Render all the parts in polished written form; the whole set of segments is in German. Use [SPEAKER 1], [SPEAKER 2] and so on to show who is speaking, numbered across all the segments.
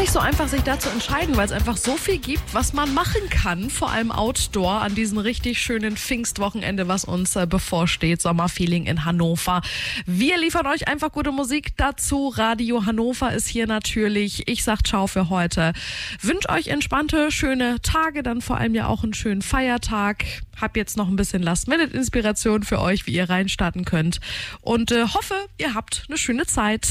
[SPEAKER 1] nicht so einfach, sich da zu entscheiden, weil es einfach so viel gibt, was man machen kann, vor allem Outdoor an diesem richtig schönen Pfingstwochenende, was uns bevorsteht, Sommerfeeling in Hannover. Wir liefern euch einfach gute Musik dazu. Radio Hannover ist hier natürlich. Ich sag ciao für heute. Wünsche euch entspannte, schöne Tage, dann vor allem ja auch einen schönen Feiertag. Hab jetzt noch ein bisschen Last-Minute-Inspiration für euch, wie ihr reinstarten könnt. Und hoffe, ihr habt eine schöne Zeit.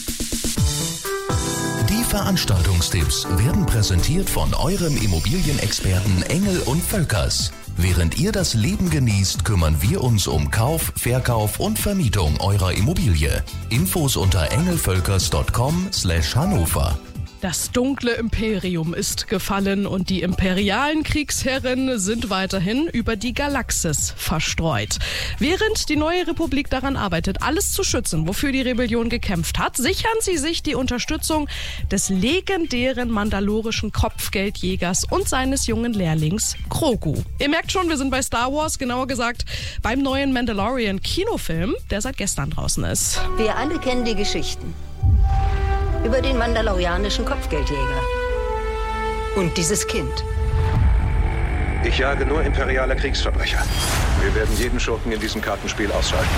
[SPEAKER 2] Die Veranstaltungstipps werden präsentiert von eurem Immobilienexperten Engel und Völkers. Während ihr das Leben genießt, kümmern wir uns um Kauf, Verkauf und Vermietung eurer Immobilie. Infos unter engelvölkers.com/Hannover.
[SPEAKER 1] Das dunkle Imperium ist gefallen und die imperialen Kriegsherren sind weiterhin über die Galaxis verstreut. Während die neue Republik daran arbeitet, alles zu schützen, wofür die Rebellion gekämpft hat, sichern sie sich die Unterstützung des legendären mandalorischen Kopfgeldjägers und seines jungen Lehrlings Grogu. Ihr merkt schon, wir sind bei Star Wars, genauer gesagt beim neuen Mandalorian-Kinofilm, der seit gestern draußen ist.
[SPEAKER 3] Wir alle kennen die Geschichten über den mandalorianischen Kopfgeldjäger und dieses Kind.
[SPEAKER 4] Ich jage nur imperiale Kriegsverbrecher. Wir werden jeden Schurken in diesem Kartenspiel ausschalten.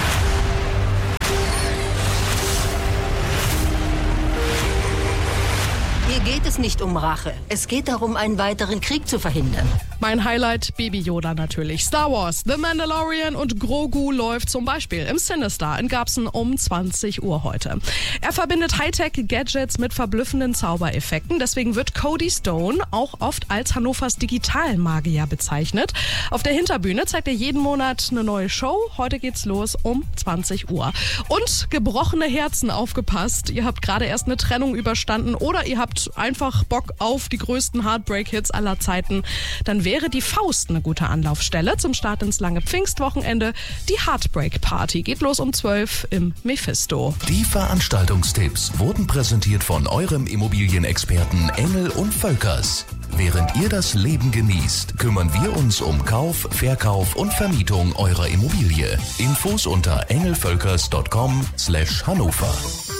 [SPEAKER 3] Hier geht es nicht um Rache. Es geht darum, einen weiteren Krieg zu verhindern.
[SPEAKER 1] Mein Highlight, Baby Yoda natürlich. Star Wars, The Mandalorian und Grogu läuft zum Beispiel im Cinestar in Garbsen um 20 Uhr heute. Er verbindet Hightech-Gadgets mit verblüffenden Zaubereffekten. Deswegen wird Cody Stone auch oft als Hannovers Digitalmagier bezeichnet. Auf der Hinterbühne zeigt er jeden Monat eine neue Show. Heute geht's los um 20 Uhr. Und gebrochene Herzen, aufgepasst. Ihr habt gerade erst eine Trennung überstanden oder ihr habt einfach Bock auf die größten Heartbreak-Hits aller Zeiten. Dann wäre die Faust eine gute Anlaufstelle zum Start ins lange Pfingstwochenende. Die Heartbreak Party geht los um 12 im Mephisto.
[SPEAKER 2] Die Veranstaltungstipps wurden präsentiert von eurem Immobilienexperten Engel und Völkers. Während ihr das Leben genießt, kümmern wir uns um Kauf, Verkauf und Vermietung eurer Immobilie. Infos unter engelvölkers.com/Hannover.